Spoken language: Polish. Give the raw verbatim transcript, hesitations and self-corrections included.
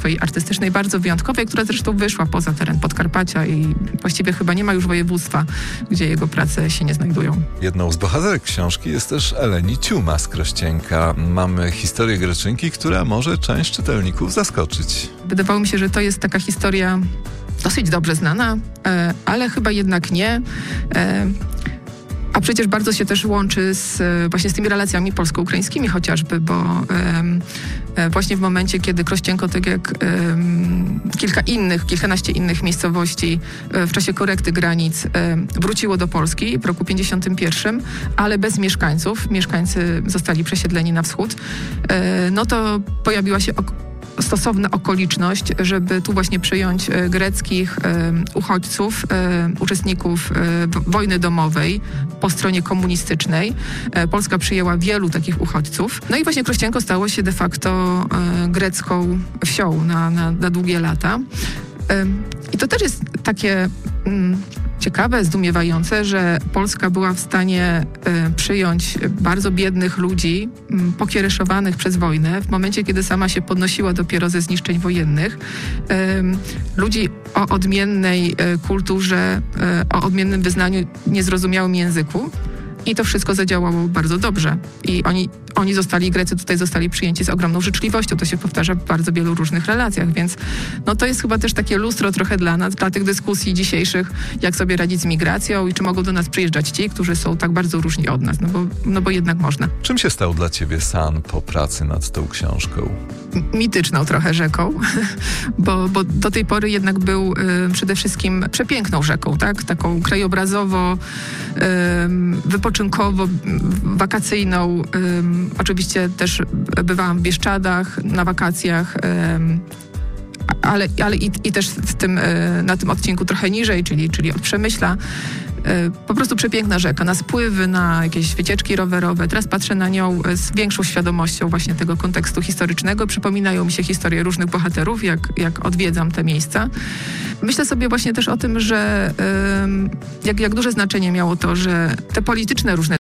swojej artystycznej, bardzo wyjątkowej, która zresztą wyszła poza teren Podkarpacia i właściwie chyba nie ma już województwa, gdzie jego prace się nie znajdują. Jedną z bohaterek książki jest też Eleni Ciuma z Krościenka. Mamy historię Greczynki, która może część czytelników zaskoczyć. Wydawało mi się, że to jest taka historia dosyć dobrze znana, ale chyba jednak nie. A przecież bardzo się też łączy z, właśnie z tymi relacjami polsko-ukraińskimi chociażby, bo e, właśnie w momencie, kiedy Krościenko, tak jak e, kilka innych, kilkanaście innych miejscowości e, w czasie korekty granic e, wróciło do Polski w roku pięćdziesiątym pierwszym, ale bez mieszkańców. Mieszkańcy zostali przesiedleni na wschód. E, no to pojawiła się ok- stosowna okoliczność, żeby tu właśnie przyjąć e, greckich e, uchodźców, e, uczestników e, wojny domowej po stronie komunistycznej. E, Polska przyjęła wielu takich uchodźców. No i właśnie Krościenko stało się de facto e, grecką wsią na, na, na długie lata. E, I to też jest takie mm, ciekawe, zdumiewające, że Polska była w stanie y, przyjąć bardzo biednych ludzi, y, pokiereszowanych przez wojnę, w momencie, kiedy sama się podnosiła dopiero ze zniszczeń wojennych. Y, ludzi o odmiennej y, kulturze, y, o odmiennym wyznaniu, niezrozumiałym języku. I to wszystko zadziałało bardzo dobrze. I oni, oni zostali, Grecy tutaj zostali przyjęci z ogromną życzliwością. To się powtarza w bardzo wielu różnych relacjach, więc no to jest chyba też takie lustro trochę dla nas, dla tych dyskusji dzisiejszych, jak sobie radzić z migracją i czy mogą do nas przyjeżdżać ci, którzy są tak bardzo różni od nas, no bo, no bo jednak można. Czym się stał dla ciebie San po pracy nad tą książką? Mityczną trochę rzeką, bo, bo do tej pory jednak był y, przede wszystkim przepiękną rzeką, tak? Taką krajobrazowo, y, wypoczynkowo, wakacyjną. Y, oczywiście też bywałam w Bieszczadach na wakacjach, y, ale, ale i, i też w tym, y, na tym odcinku trochę niżej, czyli, czyli od Przemyśla. Po prostu przepiękna rzeka, na spływy, na jakieś wycieczki rowerowe. Teraz patrzę na nią z większą świadomością właśnie tego kontekstu historycznego. Przypominają mi się historie różnych bohaterów, jak, jak odwiedzam te miejsca. Myślę sobie właśnie też o tym, że jak, jak duże znaczenie miało to, że te polityczne różne